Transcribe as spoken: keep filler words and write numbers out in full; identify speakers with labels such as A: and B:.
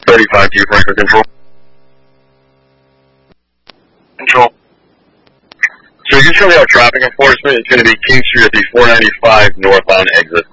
A: thirty-five to you, Franklin Control. Control. So you show me our traffic enforcement. It's going to be King Street at the four ninety-five northbound exit.